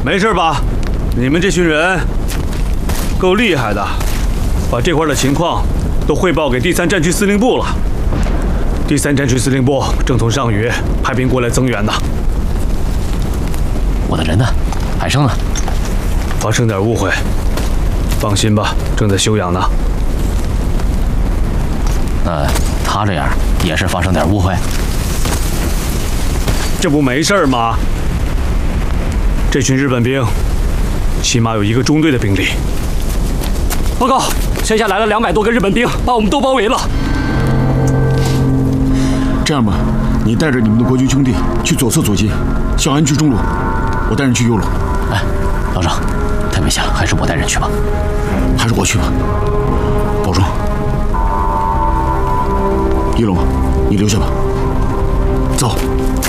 没事吧？你们这群人够厉害的，把这块的情况都汇报给第3战区司令部了。第3战区司令部正从上虞派兵过来增援呢。 我的人呢？海生呢？ 发生点误会，放心吧，正在休养呢。 那他这样也是发生点误会？ 这不没事吗？这群日本兵起码有1个中队的兵力。 报告，山下来了200多个日本兵，把我们都包围了。 这样吧，你带着你们的国军兄弟去左侧左接，向安区中路，我带人去右路。 哎，老张，太危险了，还是我带人去吧。 还是我去吧，保重。一龙，你留下吧。走。